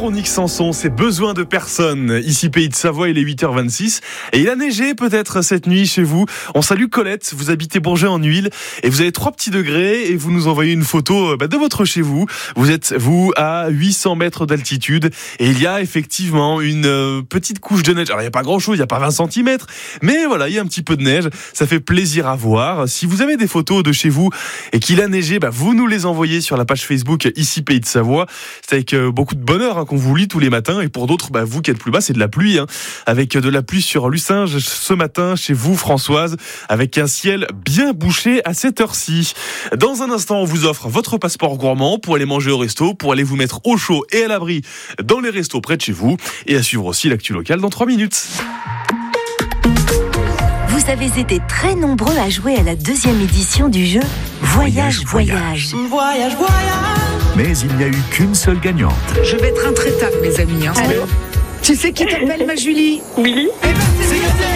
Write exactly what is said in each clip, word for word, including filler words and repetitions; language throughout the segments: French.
Véronique Sanson, c'est besoin de personne. Ici Pays de Savoie, il est huit heures vingt-six. Et il a neigé peut-être cette nuit chez vous. On salue Colette, vous habitez Bourget-en-Huile et vous avez trois petits degrés et vous nous envoyez une photo bah, de votre chez vous. Vous êtes, vous, à huit cents mètres d'altitude et il y a effectivement une euh, petite couche de neige. Alors il n'y a pas grand-chose, il n'y a pas vingt centimètres, mais voilà, il y a un petit peu de neige. Ça fait plaisir à voir. Si vous avez des photos de chez vous et qu'il a neigé, bah, vous nous les envoyez sur la page Facebook Ici Pays de Savoie. C'est avec euh, beaucoup de bonheur hein, qu'on vous lit tous les matins. Et pour d'autres, bah, vous qui êtes plus bas, c'est de la pluie. Hein, avec de la pluie sur Lucinge ce matin chez vous, Françoise, avec un ciel bien bouché à cette heure-ci. Dans un instant, on vous offre votre passeport gourmand pour aller manger au resto, pour aller vous mettre au chaud et à l'abri dans les restos près de chez vous. Et à suivre aussi l'actu locale dans trois minutes. Vous avez été très nombreux à jouer à la deuxième édition du jeu Voyage, Voyage. Voyage, voyage. Mais il n'y a eu qu'une seule gagnante. Je vais être intraitable, mes amis. Hein. Allô ? Tu sais qui t'appelle, ma Julie ? Oui. Eh ben, c'est gagné.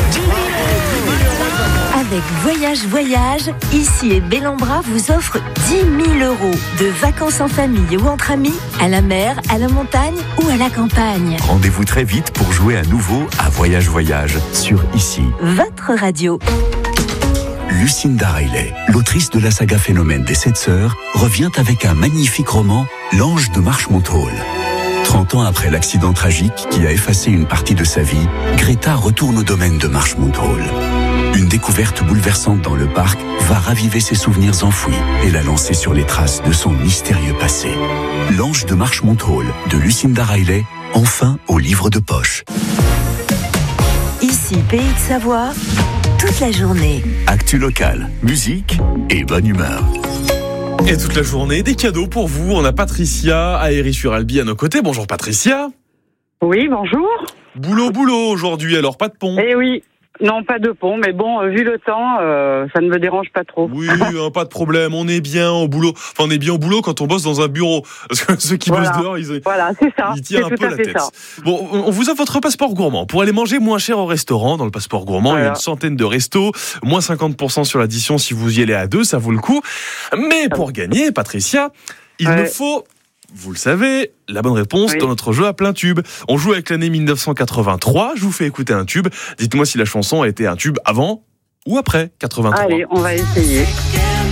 Avec Voyage, Voyage, Ici et Bellambra vous offre dix mille euros de vacances en famille ou entre amis, à la mer, à la montagne ou à la campagne. Rendez-vous très vite pour jouer à nouveau à Voyage Voyage sur Ici. Votre radio. Lucinda Riley, l'autrice de la saga Phénomène des Sept Sœurs, revient avec un magnifique roman, L'Ange de Marshmont-Hall. trente ans après l'accident tragique qui a effacé une partie de sa vie, Greta retourne au domaine de Marshmont-Hall. Une découverte bouleversante dans le parc va raviver ses souvenirs enfouis et la lancer sur les traces de son mystérieux passé. L'Ange de Marshmont-Hall de Lucinda Riley, enfin au livre de poche. Ici Pays de Savoie, toute la journée. Actu locale, musique et bonne humeur. Et toute la journée, des cadeaux pour vous. On a Patricia à Héry-sur-Albi à nos côtés. Bonjour Patricia. Oui, bonjour. Boulot, boulot aujourd'hui, alors pas de pont. Eh oui, non, pas de pont, mais bon, vu le temps, euh, ça ne me dérange pas trop. Oui, hein, pas de problème, on est bien au boulot. Enfin, on est bien au boulot quand on bosse dans un bureau. Parce que ceux qui Voilà. bossent dehors, ils, Voilà, c'est ça. ils tirent C'est un tout peu à la fait tête. ça. Bon, on vous offre votre passeport gourmand. Pour aller manger moins cher au restaurant, dans le passeport gourmand, il y a Voilà. une centaine de restos, moins cinquante pour cent sur l'addition si vous y allez à deux, ça vaut le coup. Mais pour gagner, Patricia, il Ouais. nous faut... Vous le savez, la bonne réponse Oui. dans notre jeu à plein tube. On joue avec l'année dix-neuf cent quatre-vingt-trois. Je vous fais écouter un tube. Dites-moi si la chanson a été un tube avant ou après quatre-vingt-trois. Allez, on va essayer.